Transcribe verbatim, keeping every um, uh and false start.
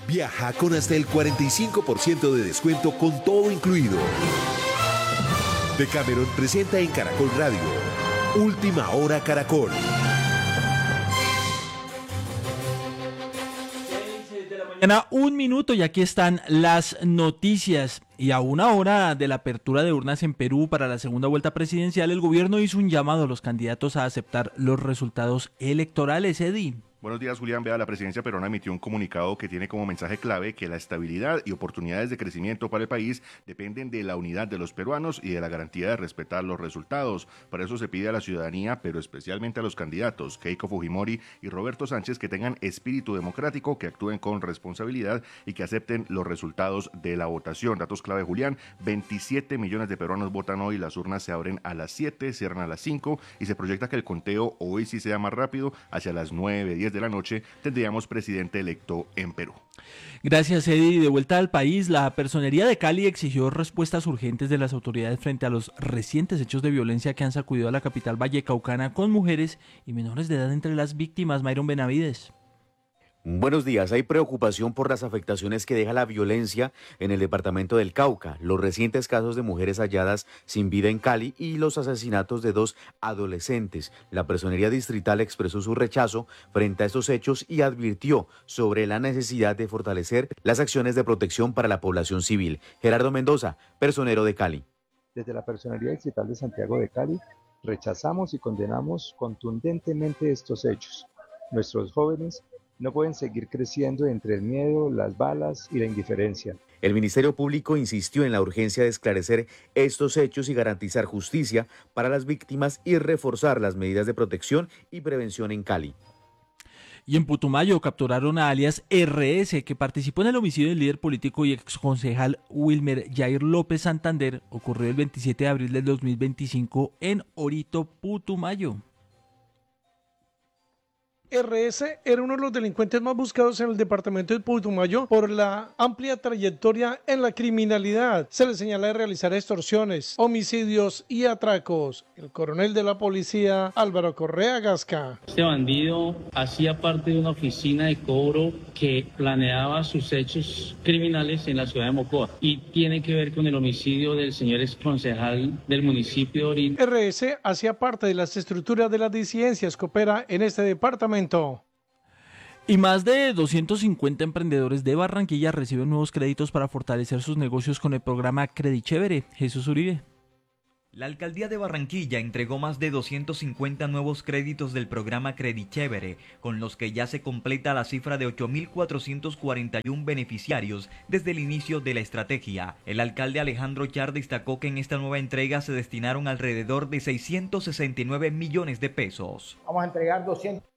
Viaja con hasta el cuarenta y cinco por ciento de descuento con todo incluido. Decameron presenta en Caracol Radio. Última Hora Caracol. Mañana un minuto y aquí están las noticias. Y a una hora de la apertura de urnas en Perú para la segunda vuelta presidencial, el gobierno hizo un llamado a los candidatos a aceptar los resultados electorales. Eddie. Buenos días, Julián. Vea, la presidencia peruana emitió un comunicado que tiene como mensaje clave que la estabilidad y oportunidades de crecimiento para el país dependen de la unidad de los peruanos y de la garantía de respetar los resultados. Por eso se pide a la ciudadanía, pero especialmente a los candidatos Keiko Fujimori y Roberto Sánchez, que tengan espíritu democrático, que actúen con responsabilidad y que acepten los resultados de la votación. Datos clave, Julián: veintisiete millones de peruanos votan hoy, las urnas se abren a las siete, cierran a las cinco y se proyecta que el conteo hoy sí sea más rápido, hacia las nueve, diez de la noche tendríamos presidente electo en Perú. Gracias, Eddie. De vuelta al país, la Personería de Cali exigió respuestas urgentes de las autoridades frente a los recientes hechos de violencia que han sacudido a la capital vallecaucana, con mujeres y menores de edad entre las víctimas. Myron Benavides. Buenos días. Hay preocupación por las afectaciones que deja la violencia en el departamento del Cauca, los recientes casos de mujeres halladas sin vida en Cali y los asesinatos de dos adolescentes. La Personería Distrital expresó su rechazo frente a estos hechos y advirtió sobre la necesidad de fortalecer las acciones de protección para la población civil. Gerardo Mendoza, personero de Cali. Desde la Personería Distrital de Santiago de Cali rechazamos y condenamos contundentemente estos hechos. Nuestros jóvenes no pueden seguir creciendo entre el miedo, las balas y la indiferencia. El Ministerio Público insistió en la urgencia de esclarecer estos hechos y garantizar justicia para las víctimas y reforzar las medidas de protección y prevención en Cali. Y en Putumayo capturaron a alias R S, que participó en el homicidio del líder político y exconcejal Wilmer Jair López Santander, ocurrió el veintisiete de abril del dos mil veinticinco en Orito, Putumayo. R S era uno de los delincuentes más buscados en el departamento de Putumayo por la amplia trayectoria en la criminalidad. Se le señala de realizar extorsiones, homicidios y atracos. El coronel de la policía, Álvaro Correa Gasca. Este bandido hacía parte de una oficina de cobro que planeaba sus hechos criminales en la ciudad de Mocoa y tiene que ver con el homicidio del señor exconcejal del municipio de Orito. R S hacía parte de las estructuras de las disidencias que opera en este departamento. Y más de doscientos cincuenta emprendedores de Barranquilla reciben nuevos créditos para fortalecer sus negocios con el programa Credichévere. Jesús Uribe. La alcaldía de Barranquilla entregó más de doscientos cincuenta nuevos créditos del programa Credichévere, con los que ya se completa la cifra de ocho mil cuatrocientos cuarenta y uno beneficiarios desde el inicio de la estrategia. El alcalde Alejandro Char destacó que en esta nueva entrega se destinaron alrededor de seiscientos sesenta y nueve millones de pesos. Vamos a entregar doscientos